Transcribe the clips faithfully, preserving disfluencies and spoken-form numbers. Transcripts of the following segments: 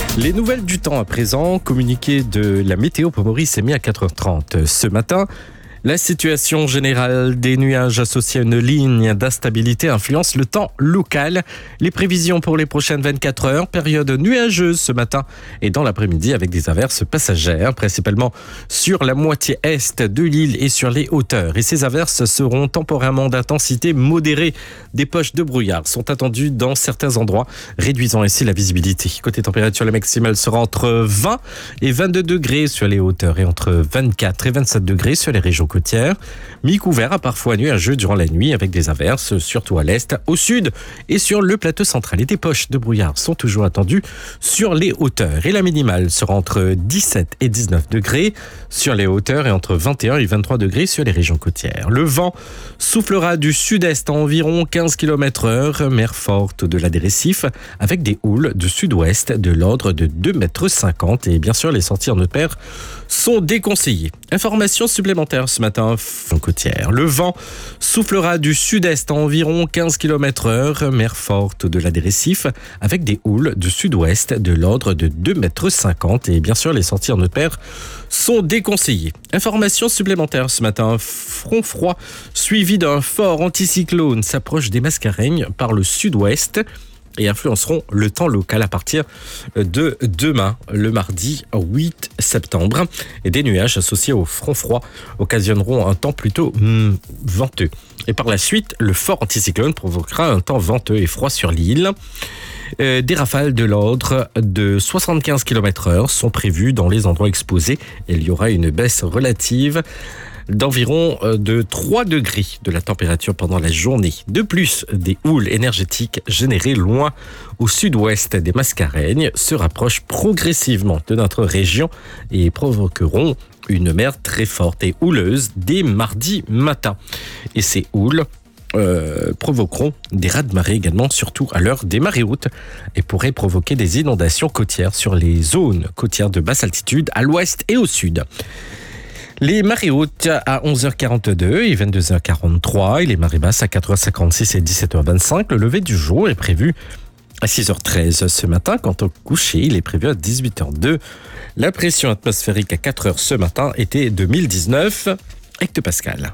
Les nouvelles du temps à présent, communiqué de la météo pour Maurice est mis à quatre heures trente ce matin. La situation générale des nuages associés à une ligne d'instabilité influence le temps local. Les prévisions pour les prochaines vingt-quatre heures, période nuageuse ce matin et dans l'après-midi avec des averses passagères, principalement sur la moitié est de l'île et sur les hauteurs. Et ces averses seront temporairement d'intensité modérée. Des poches de brouillard sont attendues dans certains endroits, réduisant ainsi la visibilité. Côté température, la maximale sera entre vingt et vingt-deux degrés sur les hauteurs et entre vingt-quatre et vingt-sept degrés sur les régions côtières. Mi-couvert à parfois nuageux durant la nuit avec des averses, surtout à l'est, au sud et sur le plateau central. Et des poches de brouillard sont toujours attendues sur les hauteurs. Et la minimale sera entre dix-sept et dix-neuf degrés sur les hauteurs et entre vingt et un et vingt-trois degrés sur les régions côtières. Le vent soufflera du sud-est à environ quinze kilomètres heure, mer forte au-delà des récifs, avec des houles de sud-ouest de l'ordre de deux mètres cinquante. Et bien sûr, les sorties en eau de mer sont déconseillées. Information supplémentaire ce matin, côtière. Le vent soufflera du sud-est à environ quinze kilomètres heure, mer forte au-delà des récifs, avec des houles de sud-ouest de l'ordre de deux mètres cinquante. Et bien sûr, les sorties en eau de mer sont déconseillées. Information supplémentaire ce matin, front froid suivi d'un fort anticyclone s'approche des Mascareignes par le sud-ouest et influenceront le temps local à partir de demain, le mardi huit septembre. Et des nuages associés au front froid occasionneront un temps plutôt hmm, venteux. Et par la suite, le fort anticyclone provoquera un temps venteux et froid sur l'île. Euh, des rafales de l'ordre de soixante-quinze kilomètres heure sont prévues dans les endroits exposés. Et il y aura une baisse relative d'environ de trois degrés de la température pendant la journée. De plus, des houles énergétiques générées loin au sud-ouest des Mascareignes se rapprochent progressivement de notre région et provoqueront une mer très forte et houleuse dès mardi matin. Et ces houles Euh, provoqueront des raz-de-marée également, surtout à l'heure des marées hautes, et pourraient provoquer des inondations côtières sur les zones côtières de basse altitude à l'ouest et au sud. Les marées hautes à onze heures quarante-deux et vingt-deux heures quarante-trois et les marées basses à quatre heures cinquante-six et dix-sept heures vingt-cinq. Le lever du jour est prévu à six heures treize ce matin. Quant au coucher, il est prévu à dix-huit heures deux. La pression atmosphérique à quatre heures ce matin était de mille dix-neuf hectopascales.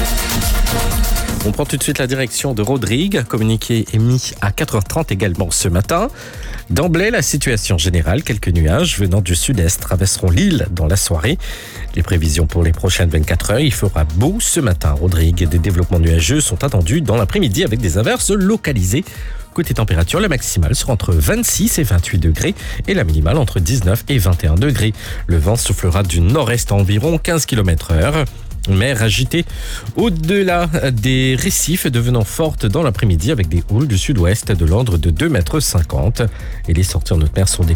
On prend tout de suite la direction de Rodrigue. Communiqué émis à quatre heures trente également ce matin. D'emblée, la situation générale, quelques nuages venant du sud-est traverseront l'île dans la soirée. Les prévisions pour les prochaines vingt-quatre heures, il fera beau ce matin. Rodrigue, des développements nuageux sont attendus dans l'après-midi avec des averses localisées. Côté température, la maximale sera entre vingt-six et vingt-huit degrés et la minimale entre dix-neuf et vingt et un degrés. Le vent soufflera du nord-est à environ quinze kilomètres heure. Mer agitée au-delà des récifs devenant forte dans l'après-midi avec des houles du sud-ouest de l'ordre de deux mètres cinquante. Et les sorties en haute mer sont des